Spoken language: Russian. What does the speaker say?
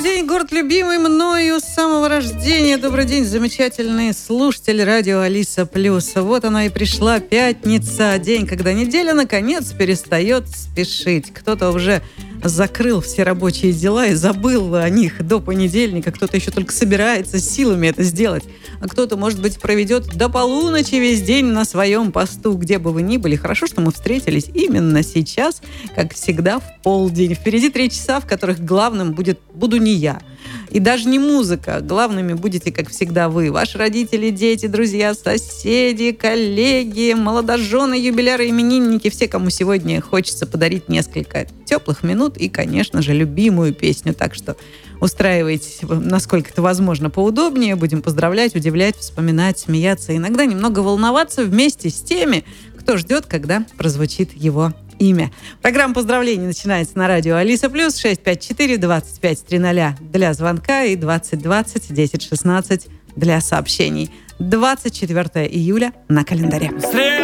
День, город любимый мною с самого рождения. Добрый день, замечательные слушатели радио Алиса Плюс. Вот она и пришла, пятница, день, когда неделя наконец перестает спешить. Кто-то уже закрыл все рабочие дела и забыл о них до понедельника. Кто-то еще только собирается с силами это сделать. А кто-то, может быть, проведет до полуночи весь день на своем посту, где бы вы ни были. Хорошо, что мы встретились именно сейчас, как всегда, в полдень. Впереди 3 часа, в которых главным буду не я. И даже не музыка. Главными будете, как всегда, вы. Ваши родители, дети, друзья, соседи, коллеги, молодожены, юбиляры, именинники. Все, кому сегодня хочется подарить несколько теплых минут и, конечно же, любимую песню. Так что устраивайтесь, насколько это возможно, поудобнее. Будем поздравлять, удивлять, вспоминать, смеяться. Иногда немного волноваться вместе с теми, кто ждет, когда прозвучит его имя. Программа поздравлений начинается на радио Алиса Плюс 654-25-00 для звонка и 2020-10-16 для сообщений. 24 июля на календаре.